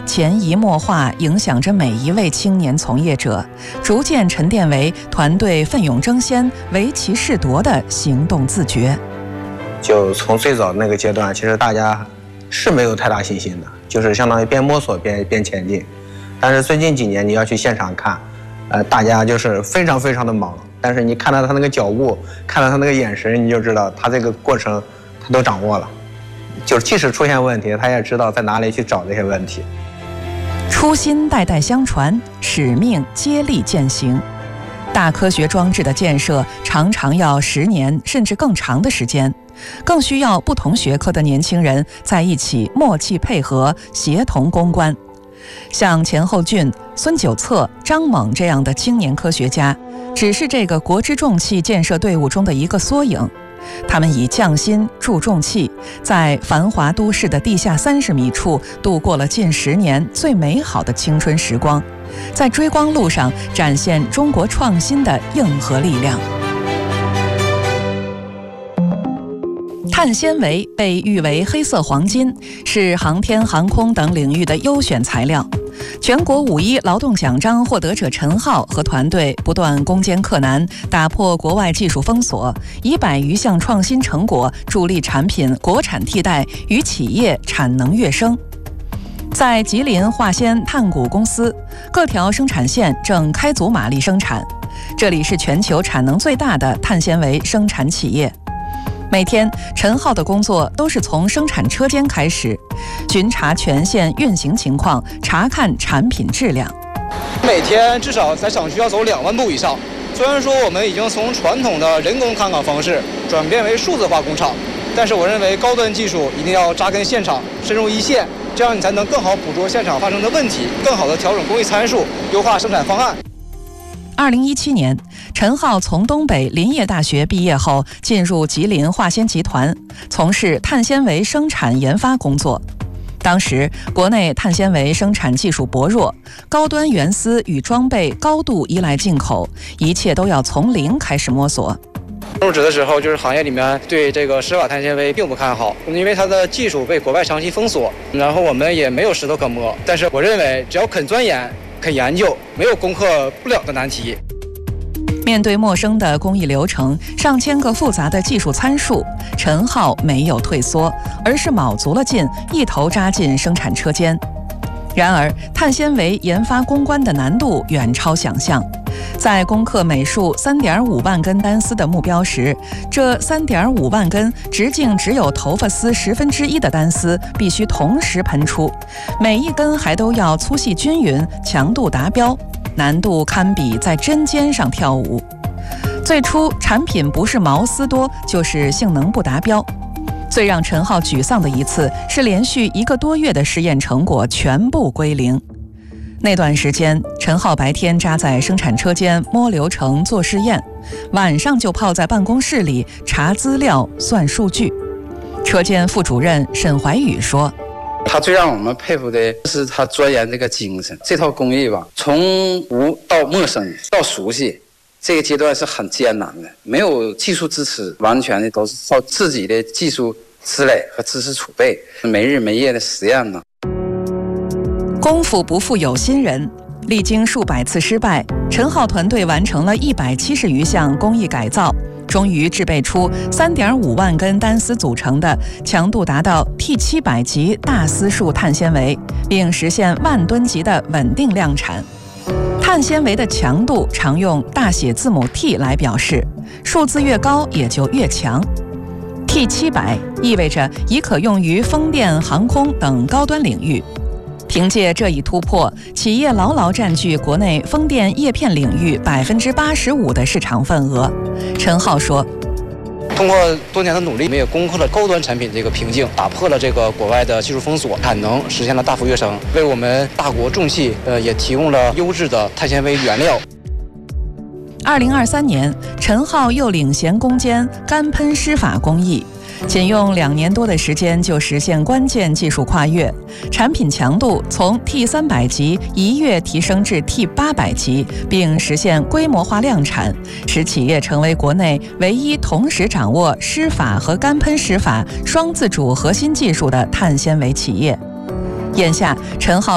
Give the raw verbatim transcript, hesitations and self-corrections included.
潜移默化影响着每一位青年从业者，逐渐沉淀为团队奋勇争先、唯其是夺的行动自觉。 就从最早那个阶段，其实大家是没有太大信心的，就是相当于边摸索边边前进。但是最近几年你要去现场看，呃，大家就是非常非常的忙，但是你看到他那个脚步，看到他那个眼神，你就知道他这个过程他都掌握了。就是即使出现问题，他也知道在哪里去找这些问题。 初心代代相传，使命接力践行。大科学装置的建设常常要十年甚至更长的时间，更需要不同学科的年轻人在一起默契配合，协同攻关。像钱厚俊、孙九策、张猛这样的青年科学家，只是这个国之重器建设队伍中的一个缩影。他们以匠心铸重器，在繁华都市的地下三十米处度过了近十年最美好的青春时光，在追光路上展现中国创新的硬核力量。碳纤维被誉为黑色黄金，是航天航空等领域的优选材料。全国五一劳动奖章获得者陈浩和团队不断攻坚克难，打破国外技术封锁，以百余项创新成果助力产品国产替代与企业产能跃升。在吉林化纤碳股公司，各条生产线正开足马力生产，这里是全球产能最大的碳纤维生产企业。每天，陈浩的工作都是从生产车间开始，巡查全线运行情况，查看产品质量。 每天至少在厂区要走两万步以上。虽然说我们已经从传统的人工看岗方式转变为数字化工厂，但是我认为高端技术一定要扎根现场，深入一线，这样你才能更好捕捉现场发生的问题，更好地调整工艺参数，优化生产方案。 二零一七年，陈浩从东北林业大学毕业后，进入吉林化纤集团，从事碳纤维生产研发工作。当时，国内碳纤维生产技术薄弱，高端原丝与装备高度依赖进口，一切都要从零开始摸索。 入职的时候，就是行业里面对这个石瓦碳纤维并不看好，因为它的技术被国外长期封锁，然后我们也没有石头可摸。但是我认为，只要肯钻研、肯研究，没有攻克不了的难题。 面对陌生的工艺流程，上千个复杂的技术参数，陈浩没有退缩，而是卯足了劲，一头扎进生产车间。然而，碳纤维研发攻关的难度远超想象。在攻克每束三点五万根单丝的目标时，这三点五万根直径只有头发丝十分之一的单丝必须同时喷出，每一根还都要粗细均匀，强度达标，难度堪比在针尖上跳舞。最初，产品不是毛丝多，就是性能不达标。最让陈浩沮丧的一次是连续一个多月的实验成果全部归零。那段时间，陈浩白天扎在生产车间摸流程做试验，晚上就泡在办公室里查资料算数据。车间副主任沈怀宇说， 他最让我们佩服的是他钻研这个精神，这套工艺吧，从无到陌生到熟悉，这个阶段是很艰难的，没有技术支持，完全的都是靠自己的技术积累和知识储备，没日没夜的实验呢。 功夫不负有心人，历经数百次失败，陈浩团队完成了一百七十余项工艺改造，终于制备出三点五万根单丝组成的强度达到 T 七百 级大丝束碳纤维，并实现万吨级的稳定量产。碳纤维的强度常用大写字母 T 来表示，数字越高也就越强。T 七百 意味着已可用于风电、航空等高端领域。凭借这一突破，企业牢牢占据国内风电叶片领域百分之八十五的市场份额。陈浩说， 通过多年的努力，我们也攻克了高端产品这个瓶颈，打破了这个国外的技术封锁，产能实现了大幅跃升，为我们大国重器呃也提供了优质的碳纤维原料。 二零二三年，陈浩又领衔攻坚干喷湿法工艺，仅用两年多的时间就实现关键技术跨越，产品强度从 T 三百 级一跃提升至 T 八百 级，并实现规模化量产，使企业成为国内唯一同时掌握湿法和干喷湿法双自主核心技术的碳纤维企业。眼下，陈浩